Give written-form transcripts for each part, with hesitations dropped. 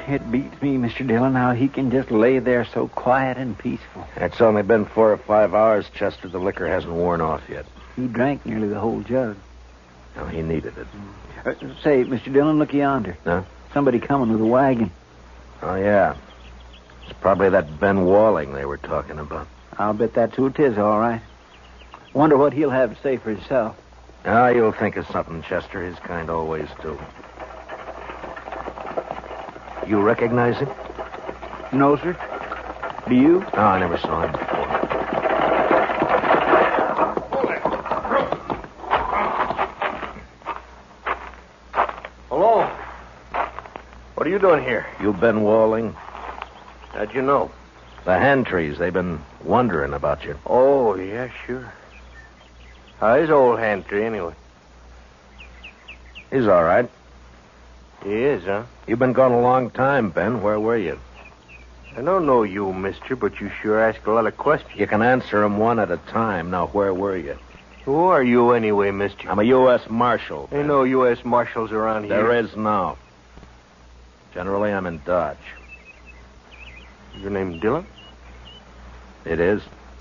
It beats me, Mr. Dillon, how he can just lay there so quiet and peaceful. It's only been 4 or 5 hours, Chester. The liquor hasn't worn off yet. He drank nearly the whole jug. No, he needed it. Say, Mr. Dillon, look yonder. Huh? Somebody coming with a wagon. Oh, yeah. It's probably that Ben Walling they were talking about. I'll bet that's who it is, all right. Wonder what he'll have to say for himself. Ah, you'll think of something, Chester. His kind always do. You recognize him? No, sir. Do you? No, I never saw him before. Hello. What are you doing here? You Ben Walling? How'd you know? The Hantrees, they've been wondering about you. Oh, yeah, sure. How's old Hantry, anyway? He's all right. He is, huh? You've been gone a long time, Ben. Where were you? I don't know you, mister, but you sure ask a lot of questions. You can answer them one at a time. Now, where were you? Who are you, anyway, mister? I'm a U.S. Marshal. Ain't no U.S. Marshals around here. There is now. Generally, I'm in Dodge. Your name Dillon? It is.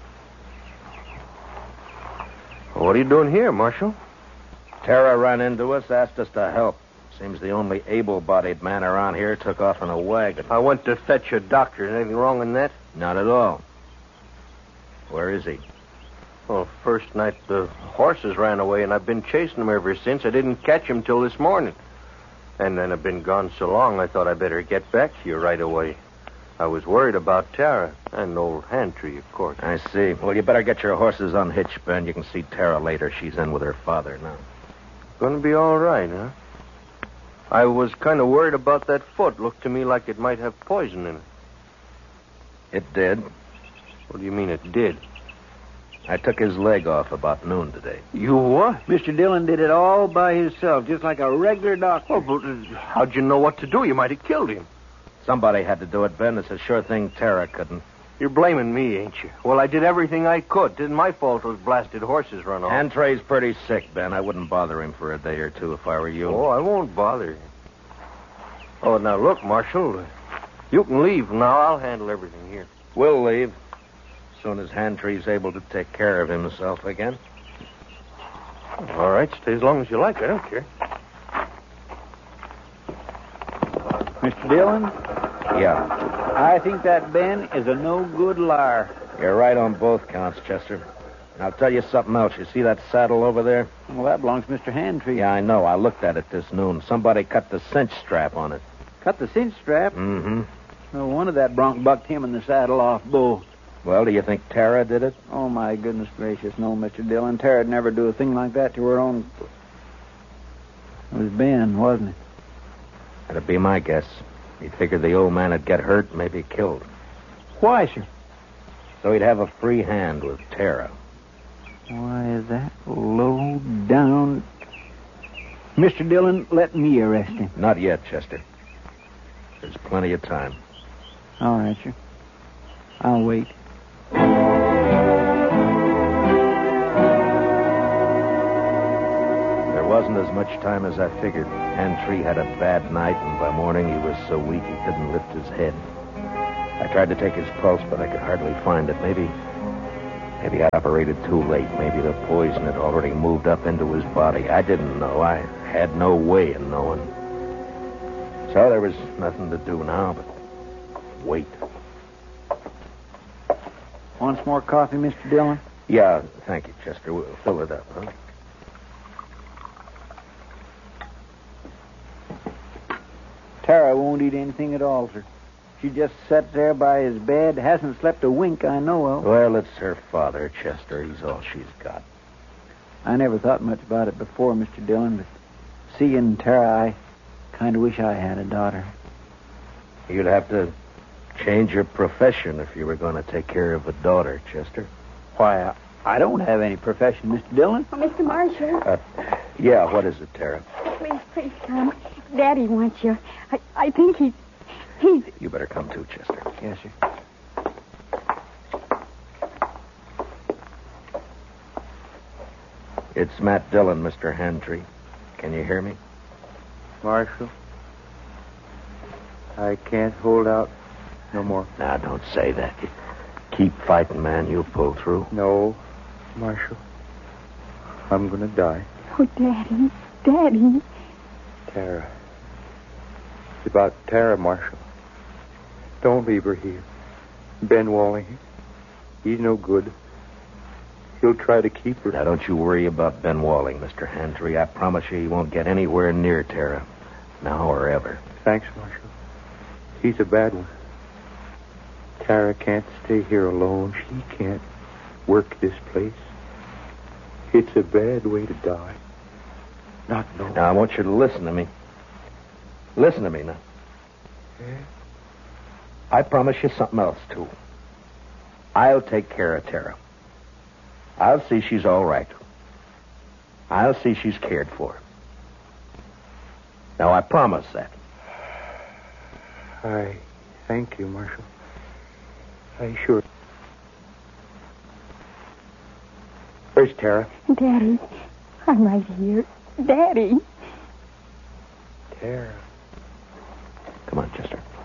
Well, what are you doing here, Marshal? Tara ran into us, asked us to help. Seems the only able-bodied man around here took off in a wagon. I went to fetch a doctor. Anything wrong in that? Not at all. Where is he? Well, first night the horses ran away, and I've been chasing them ever since. I didn't catch him till this morning. And then I've been gone so long, I thought I'd better get back to you right away. I was worried about Tara and old Hantry, of course. I see. Well, you better get your horses unhitched, Ben. You can see Tara later. She's in with her father now. Gonna be all right, huh? I was kind of worried about that foot. Looked to me like it might have poison in it. It did. What do you mean it did? I took his leg off about noon today. You what? Mr. Dillon did it all by himself, just like a regular doctor. Oh, but how'd you know what to do? You might have killed him. Somebody had to do it, Ben. It's a sure thing Tara couldn't. You're blaming me, ain't you? Well, I did everything I could. Didn't my fault those blasted horses run off. Hantray's pretty sick, Ben. I wouldn't bother him for a day or two if I were you. Oh, I won't bother you. Oh, now look, Marshal. You can leave now. I'll handle everything here. We'll leave. As soon as Hantray's able to take care of himself again. All right, stay as long as you like. I don't care. Mr. Dillon, Yeah. I think that Ben is a no-good liar. You're right on both counts, Chester. And I'll tell you something else. You see that saddle over there? Well, that belongs to Mr. Hantry. Yeah, I know. I looked at it this noon. Somebody cut the cinch strap on it. Cut the cinch strap. Mm-hmm. No wonder that bronc bucked him in the saddle off both. Well, do you think Tara did it? Oh, my goodness gracious, no, Mr. Dillon. Tara'd never do a thing like that to her own... It was Ben, wasn't it? That'd be my guess. He figured the old man would get hurt, maybe killed. Why, sir? So he'd have a free hand with Tara. Why, is that low down... Mr. Dillon, let me arrest him. Not yet, Chester. There's plenty of time. All right, sir. I'll wait. There wasn't as much time as I figured. Hantry had a bad night, and by morning he was so weak he couldn't lift his head. I tried to take his pulse, but I could hardly find it. Maybe I operated too late. Maybe the poison had already moved up into his body. I didn't know. I had no way of knowing. So there was nothing to do now but wait. Want some more coffee, Mr. Dillon? Yeah, thank you, Chester. We'll fill it up, huh? Tara won't eat anything at all, sir. She just sits there by his bed, hasn't slept a wink I know of. Well, it's her father, Chester. He's all she's got. I never thought much about it before, Mr. Dillon, but seeing Tara, I kind of wish I had a daughter. You'd have to change your profession if you were going to take care of a daughter, Chester. Why, I don't have any profession, Mr. Dillon. Oh, Mr. Marshall. Yeah, what is it, Tara? Please come. Daddy wants you. I think he's... You better come too, Chester. Yes, sir. It's Matt Dillon, Mr. Hantry. Can you hear me? Marshal? I can't hold out no more. Now, don't say that. Keep fighting, man. You'll pull through. No, Marshal. I'm going to die. Oh, Daddy. Daddy. Tara. It's about Tara, Marshal. Don't leave her here. Ben Walling, he's no good. He'll try to keep her. Now, don't you worry about Ben Walling, Mr. Handry. I promise you he won't get anywhere near Tara. Now or ever. Thanks, Marshal. He's a bad one. Tara can't stay here alone. She can't work this place. It's a bad way to die. Not knowing. Now, I want you to listen to me. Listen to me now. Yeah? I promise you something else, too. I'll take care of Tara. I'll see she's all right. I'll see she's cared for. Now, I promise that. I thank you, Marshal. I sure. Where's Tara? Daddy. I'm right here. Daddy. Tara. Come on, Chester.